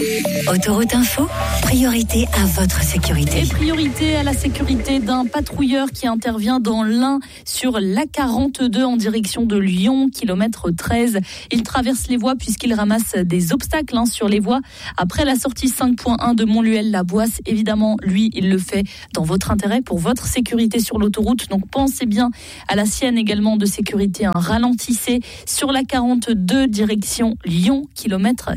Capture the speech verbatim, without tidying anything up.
Autoroute Info, priorité à votre sécurité. Et priorité à la sécurité d'un patrouilleur qui intervient dans l'Ain sur l'A quarante-deux en direction de Lyon, kilomètre treize. Il traverse les voies puisqu'il ramasse des obstacles hein, sur les voies. Après la sortie cinq point un de Montluel-la-Boisse, évidemment, lui, il le fait dans votre intérêt, pour votre sécurité sur l'autoroute. Donc pensez bien à la sienne également de sécurité. Hein. Ralentissez sur l'A quarante-deux direction Lyon, kilomètre